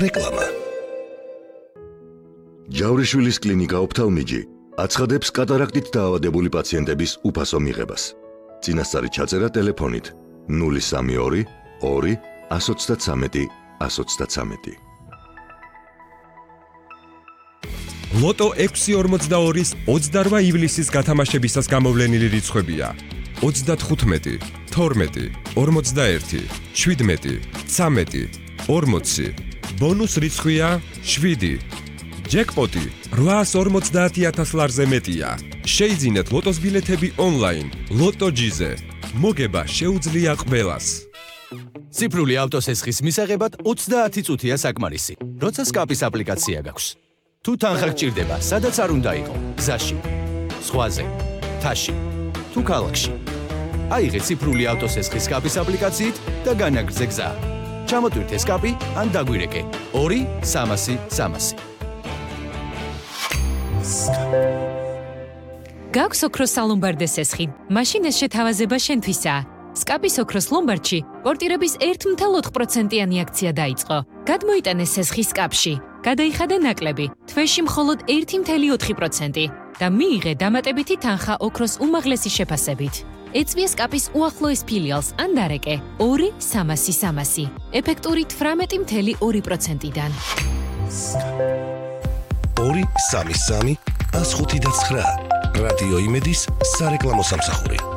რეკლამა. ჯავრიშვილის კლინიკა ოფთალმიჯი აცხადებს კატარაქტით დაავადებული პაციენტების უფასო მიღებას. წინასწარი ჩაწერა ტელეფონით 032 2 133 133. ლოტო 642-ის 28 ივლისის გათამაშებისას გამოვლენილი რიცხვებია 35, 12, 41, 17, 13, 40. ბონუს რიცხვია 7. ჯეკპოტი 850,000 ლარზე მეტია. შეიძინეთ ლოტოს ბილეთები ონლაინ ლოტოჯიზე. მოგება შეუძლია ყველას. ციფრული ავტოსესხის მისაღებად 30 წუთია საკმარისი. როცა სკაპის აპლიკაცია გაქვს. თუ თანხა გჭირდება, სადაც არ უნდა იყო, გზაში, ზღვაზე, მთაში, თუ ქალაქში. აიღე ციფრული ავტოსესხის სკაპის აპლიკაციით და განაგრძე გზა. ჩამოტვირთე სკაპი ან დაგვირეკე 2-300-300. გაქვს ოქროს სალომბარდე სესხი, მაშინ ეს შეთავაზება შენთვისაა. სკაპის ოქროს ლომბარდში პორტირების 1.4%-იანი აქცია დაიწყო. გადმოიტანე სესხი სკაპში. გადაიხადე ნაკლები, თვეში მხოლოდ 1.4% და მიიღე დამატებითი თანხა ოქროს უმაღლესი შეფასებით. ეწვია სკაპის უახლოეს ფილიალს ან დარეკე 2-300-300. ეფექტური 18.2%-დან. 2-3-3-105-9 რადიო იმედის სარეკლამო სამსახური.